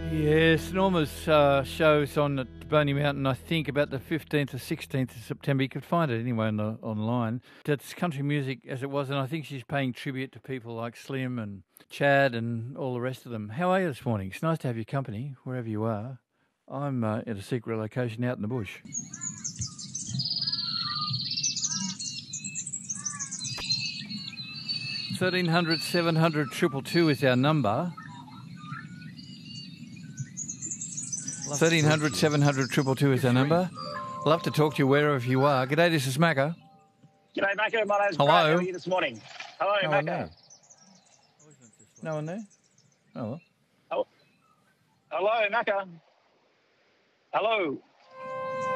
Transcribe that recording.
Yes, Norma's show's on at Boney Mountain, I think, about the 15th or 16th of September. You could find it anyway online. That's country music as it was, and I think she's paying tribute to people like Slim and Chad and all the rest of them. How are you this morning? It's nice to have your company, wherever you are. I'm at a secret location out in the bush. $1300 700 222 is our number. 1300 700 222 is our number. Love to talk to you wherever you are. G'day, this is Macca. G'day, Macca. My name's Hello. Brad. How are you this morning? Hello, No Macca. one there. No one there? Oh, well. Hello, Macca. Hello.